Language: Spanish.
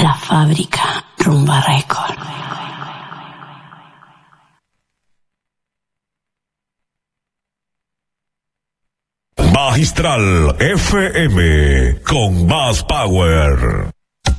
La fábrica Rumba Record. Magistral FM con más power.